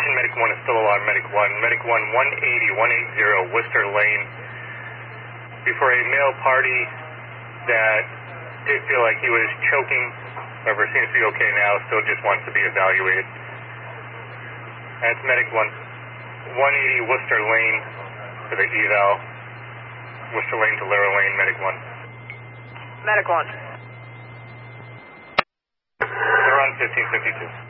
Attention, Medic 1 is still alive, Medic 1. Medic 1, 180 Worcester Lane. Before a male party that did feel like he was choking, however, seems to be okay now, still just wants to be evaluated. That's Medic 1, 180 Worcester Lane for the eval. Worcester Lane to Lara Lane, Medic 1. Medic 1. They're on 1552.